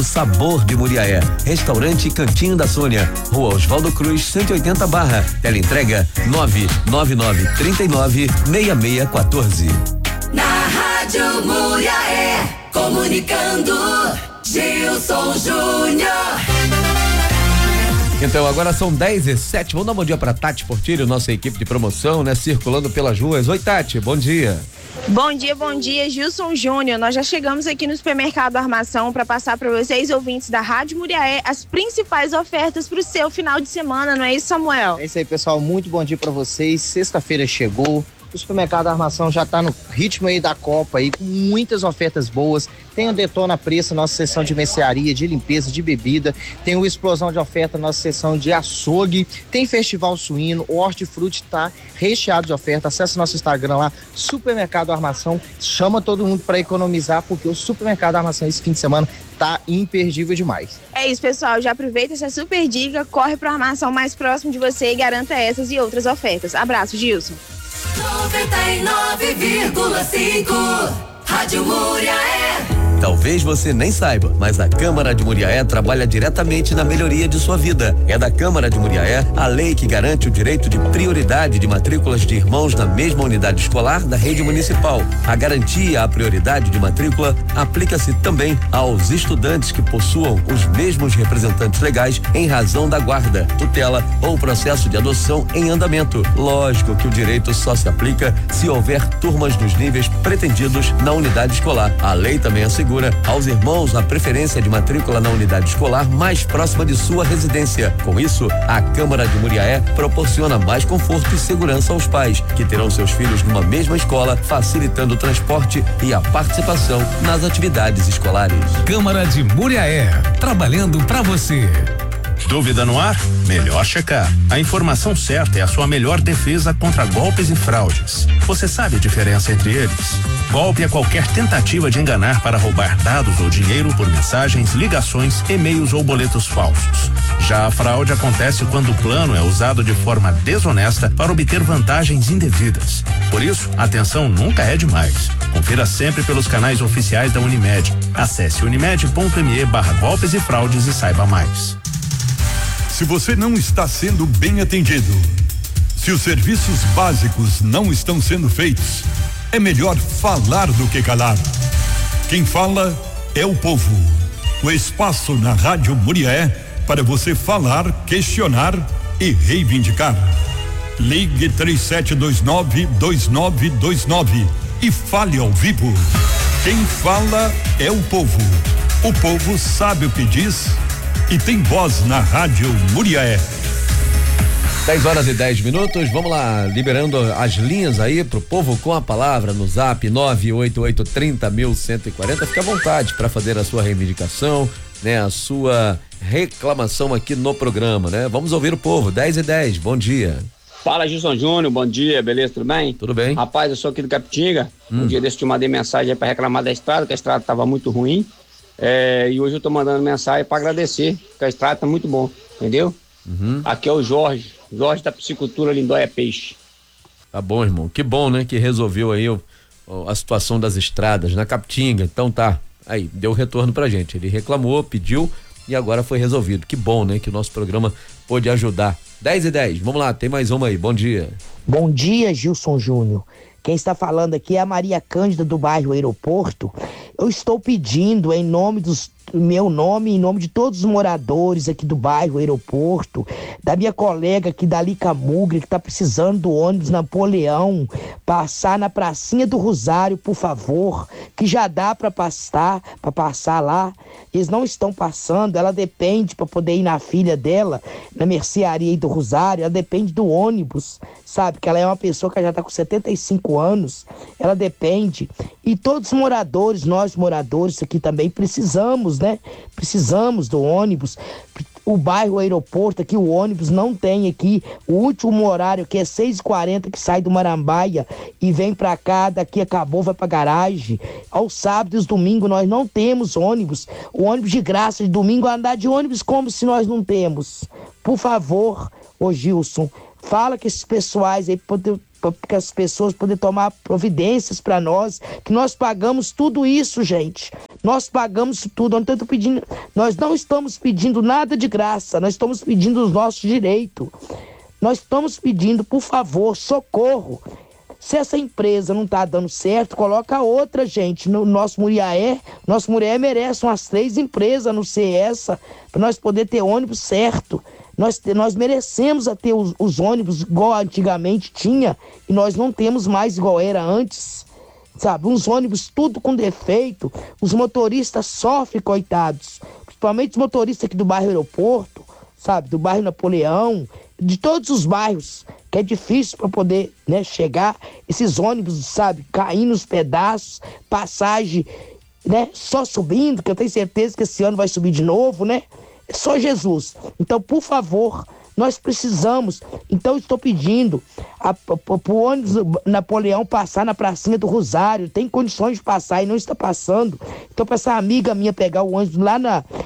novo sabor de Muriaé. Restaurante Cantinho da Sônia, Rua Oswaldo Cruz, 180 Barra. Teleentrega 999396614. Na Rádio Muriaé, comunicando, Gilson Júnior. Então, agora são 10h07. Vamos dar um bom dia pra Tati Portilho, nossa equipe de promoção, né? Circulando pelas ruas. Oi, Tati, bom dia. Bom dia, Gilson Júnior. Nós já chegamos aqui no Supermercado Armação para passar para vocês, ouvintes da Rádio Muriaé, as principais ofertas para o seu final de semana, não é isso, Samuel? É isso aí, pessoal. Muito bom dia para vocês. Sexta-feira chegou. O Supermercado Armação já tá no ritmo aí da Copa aí, com muitas ofertas boas. Tem o Detona Preço, nossa seção de mercearia, de limpeza, de bebida. Tem o Explosão de Oferta, nossa seção de açougue. Tem Festival Suíno, o Hortifruti tá recheado de oferta. Acesse nosso Instagram lá, Supermercado Armação. Chama todo mundo para economizar, porque o Supermercado Armação esse fim de semana tá imperdível demais. É isso, pessoal. Já aproveita essa super dica, corre para a armação mais próximo de você e garanta essas e outras ofertas. Abraço, Gilson. 99,5 Rádio Muriaé. Talvez você nem saiba, mas a Câmara de Muriaé trabalha diretamente na melhoria de sua vida. É da Câmara de Muriaé a lei que garante o direito de prioridade de matrículas de irmãos na mesma unidade escolar da rede municipal. A garantia à prioridade de matrícula aplica-se também aos estudantes que possuam os mesmos representantes legais em razão da guarda, tutela ou processo de adoção em andamento. Lógico que o direito só se aplica se houver turmas nos níveis pretendidos na unidade escolar. A lei também assegura aos irmãos a preferência de matrícula na unidade escolar mais próxima de sua residência. Com isso, a Câmara de Muriaé proporciona mais conforto e segurança aos pais, que terão seus filhos numa mesma escola, facilitando o transporte e a participação nas atividades escolares. Câmara de Muriaé, trabalhando para você. Dúvida no ar? Melhor checar. A informação certa é a sua melhor defesa contra golpes e fraudes. Você sabe a diferença entre eles? Golpe é qualquer tentativa de enganar para roubar dados ou dinheiro por mensagens, ligações, e-mails ou boletos falsos. Já a fraude acontece quando o plano é usado de forma desonesta para obter vantagens indevidas. Por isso, atenção nunca é demais. Confira sempre pelos canais oficiais da Unimed. Acesse unimed.me/golpes e fraudes e saiba mais. Se você não está sendo bem atendido, se os serviços básicos não estão sendo feitos, é melhor falar do que calar. Quem fala é o povo. O espaço na Rádio Muriaé para você falar, questionar e reivindicar. Ligue 3729-2929 e fale ao vivo. Quem fala é o povo. O povo sabe o que diz e tem voz na Rádio Muriaé. 10h10. Vamos lá, liberando as linhas aí pro povo com a palavra no Zap 98830.140. Fique à vontade para fazer a sua reivindicação, né? A sua reclamação aqui no programa, né? Vamos ouvir o povo. 10h10. Bom dia. Fala, Gilson Júnior, bom dia, beleza, tudo bem? Tudo bem. Rapaz, eu sou aqui do Capitinga. Um dia desse eu te mandei mensagem aí pra reclamar da estrada, que a estrada tava muito ruim. E hoje eu tô mandando mensagem pra agradecer, que a estrada tá muito bom, entendeu? Aqui é o Jorge da Piscicultura Lindóia Peixe. Tá bom, irmão, que bom, né, que resolveu aí a situação das estradas na Capitinga. Então tá, aí, deu retorno pra gente, ele reclamou, pediu e agora foi resolvido. Que bom, né, que o nosso programa pôde ajudar. 10h10, vamos lá, tem mais uma aí, bom dia. Bom dia, Gilson Júnior. Quem está falando aqui é a Maria Cândida do bairro Aeroporto. Eu estou pedindo em nome meu nome, em nome de todos os moradores aqui do bairro Aeroporto, da minha colega aqui da Lica Mugre, que está precisando do ônibus Napoleão, passar na pracinha do Rosário, por favor, que já dá para passar lá. Eles não estão passando, ela depende para poder ir na filha dela, na mercearia aí do Rosário, ela depende do ônibus, sabe? Que ela é uma pessoa que já está com 75 anos, ela depende. E todos os moradores, nós moradores aqui também precisamos, né? Precisamos do ônibus. O bairro Aeroporto aqui, o ônibus não tem aqui. O último horário que é 6h40 que sai do Marambaia e vem pra cá, daqui acabou, vai pra garagem. Aos sábados e os domingos nós não temos ônibus. O ônibus de graça de domingo, andar de ônibus como se nós não temos. Por favor, ô Gilson, fala com esses pessoais aí pra para as pessoas poderem tomar providências para nós, que nós pagamos tudo isso, gente. Nós pagamos tudo. Nós não estamos pedindo nada de graça, nós estamos pedindo os nossos direitos. Nós estamos pedindo, por favor, socorro. Se essa empresa não está dando certo, coloca outra, gente. No nosso Muriaé merece umas 3 empresas, não sei essa, para nós poder ter ônibus certo. Nós merecemos a ter os ônibus igual antigamente tinha, e nós não temos mais igual era antes, sabe? Uns ônibus tudo com defeito, os motoristas sofrem, coitados, principalmente os motoristas aqui do bairro Aeroporto, sabe? Do bairro Napoleão, de todos os bairros, que é difícil para poder, né, chegar, esses ônibus, sabe? Caindo nos pedaços, passagem, né? Só subindo, que eu tenho certeza que esse ano vai subir de novo, né? É só Jesus. Então, por favor, nós precisamos. Então, estou pedindo para o ônibus Napoleão passar na pracinha do Rosário. Tem condições de passar e não está passando. Então, para essa amiga minha pegar o ônibus lá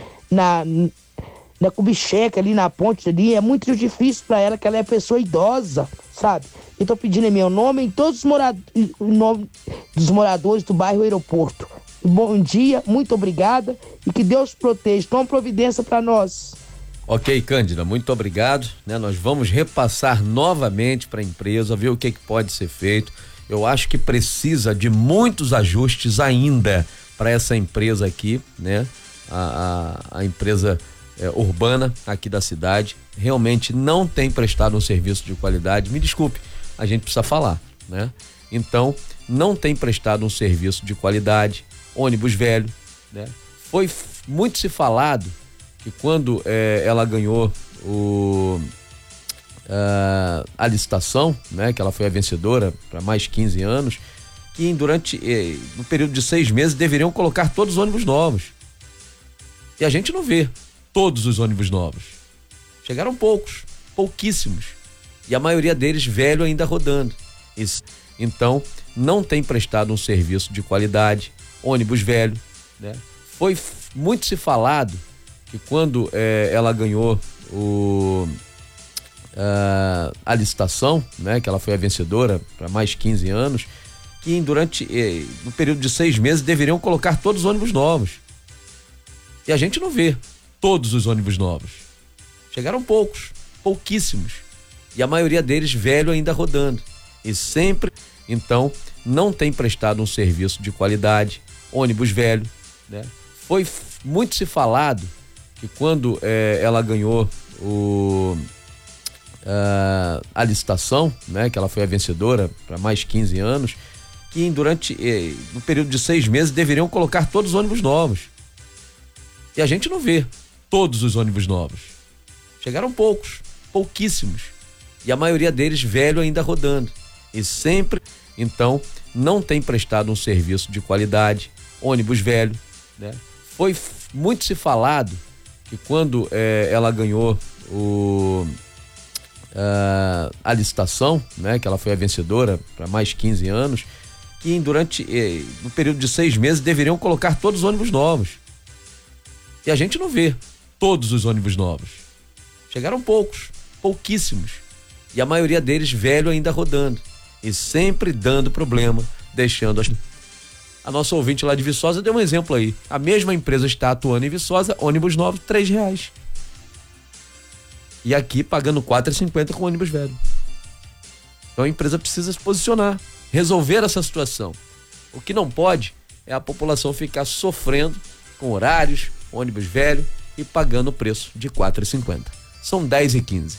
na Kubitschek, ali na ponte ali, é muito difícil para ela, que ela é pessoa idosa, sabe? Eu estou pedindo em meu nome, em todos os nome dos moradores do bairro Aeroporto. Bom dia, muito obrigada e que Deus proteja. Toma providência para nós. Ok, Cândida, muito obrigado, né? Nós vamos repassar novamente para a empresa, ver o que pode ser feito. Eu acho que precisa de muitos ajustes ainda para essa empresa aqui, né? A empresa urbana aqui da cidade realmente não tem prestado um serviço de qualidade. Me desculpe, a gente precisa falar, né? Então, não tem prestado um serviço de qualidade. Ônibus velho, né? Foi muito se falado que quando ela ganhou a licitação, né? Que ela foi a vencedora para mais 15 anos, que no período de 6 meses deveriam colocar todos os ônibus novos. E a gente não vê todos os ônibus novos. Chegaram pouquíssimos. E a maioria deles velho ainda rodando. Então, não tem prestado um serviço de qualidade. Ônibus velho, né? Foi muito se falado que quando ela ganhou a licitação, né? Que ela foi a vencedora para mais 15 anos, que no período de 6 meses deveriam colocar todos os ônibus novos. E a gente não vê todos os ônibus novos. Chegaram pouquíssimos. E a maioria deles velho ainda rodando. E sempre, então, não tem prestado um serviço de qualidade. Ônibus velho, né? Foi muito se falado que quando ela ganhou a licitação, né? Que ela foi a vencedora para mais 15 anos, que no período de 6 meses deveriam colocar todos os ônibus novos. E a gente não vê todos os ônibus novos. Chegaram pouquíssimos. E a maioria deles velho ainda rodando. E sempre, então, não tem prestado um serviço de qualidade. Ônibus velho, né? Foi muito se falado que quando ela ganhou a licitação, né? Que ela foi a vencedora para mais 15 anos, que no período de 6 meses deveriam colocar todos os ônibus novos. E a gente não vê todos os ônibus novos. Chegaram pouquíssimos. E a maioria deles velho ainda rodando. E sempre dando problema, deixando a nossa ouvinte lá de Viçosa deu um exemplo aí. A mesma empresa está atuando em Viçosa, ônibus novo, R$3. E aqui pagando R$4,50 com ônibus velho. Então a empresa precisa se posicionar, resolver essa situação. O que não pode é a população ficar sofrendo com horários, ônibus velho e pagando o preço de R$4,50. São 10h15.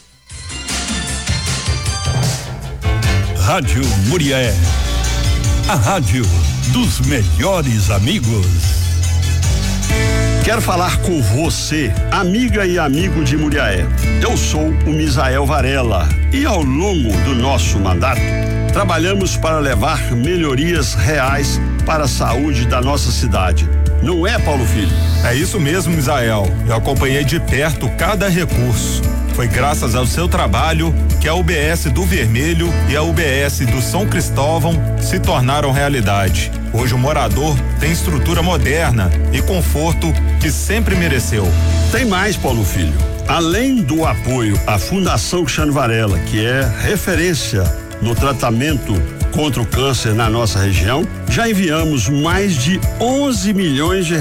Rádio Muriaé, a rádio dos melhores amigos. Quero falar com você, amiga e amigo de Muriaé. Eu sou o Misael Varela e ao longo do nosso mandato trabalhamos para levar melhorias reais para a saúde da nossa cidade. Não é, Paulo Filho? É isso mesmo, Misael. Eu acompanhei de perto cada recurso. Foi graças ao seu trabalho que a UBS do Vermelho e a UBS do São Cristóvão se tornaram realidade. Hoje o morador tem estrutura moderna e conforto que sempre mereceu. Tem mais, Paulo Filho. Além do apoio à Fundação Cristiano Varela, que é referência no tratamento contra o câncer na nossa região. Já enviamos mais de 11 milhões de